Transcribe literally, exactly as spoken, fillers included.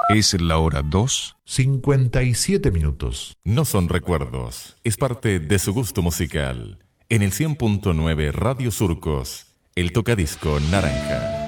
Es la hora dos, cincuenta y siete minutos. No son recuerdos, es parte de su gusto musical. En el cien punto nueve Radio Surcos, el tocadisco naranja.